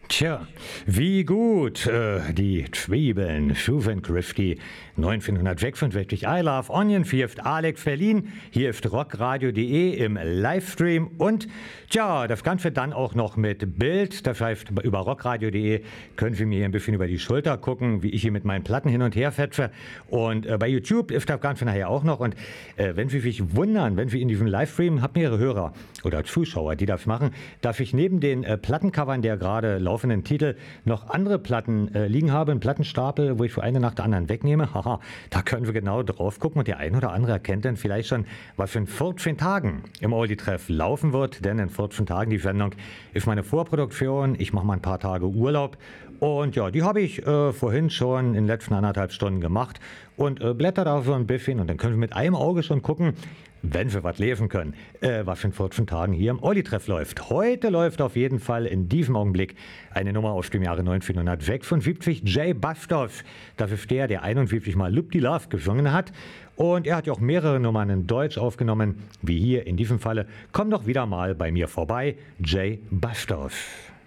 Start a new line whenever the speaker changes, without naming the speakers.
Tja, wie gut die Zwiebeln schufen Grifty 1956. I Love Onion, hier ist Alex Verlin, hier ist rockradio.de im Livestream und tja, das Ganze dann auch noch mit Bild, das heißt über rockradio.de können Sie mir hier ein bisschen über die Schulter gucken, wie ich hier mit meinen Platten hin und her fetze und bei YouTube ist das Ganze nachher auch noch und wenn Sie sich wundern, wenn Sie in diesem Livestream, habt mehrere Hörer oder Zuschauer, die das machen, dass ich neben den Plattencovern der gerade laufenden Titel noch andere Platten liegen habe, einen Plattenstapel, wo ich für eine nach der anderen wegnehme. Haha, da können wir genau drauf gucken und der ein oder andere erkennt dann vielleicht schon, was in 14 Tagen im Oldie-Treff laufen wird, denn in 14 Tagen die Sendung ist meine Vorproduktion, ich mache mal ein paar Tage Urlaub und ja, die habe ich vorhin schon in den letzten 1,5 Stunden gemacht und blätter da so ein bisschen und dann können wir mit einem Auge schon gucken, wenn wir was lesen können, was in 14 Tagen hier im Oldie-Treff läuft. Heute läuft auf jeden Fall in diesem Augenblick eine Nummer aus dem Jahre 1976, Jay Bastos. Das ist der 71 Mal Loop the Love gesungen hat. Und er hat ja auch mehrere Nummern in Deutsch aufgenommen, wie hier in diesem Falle. Komm doch wieder mal bei mir vorbei, Jay Bastos.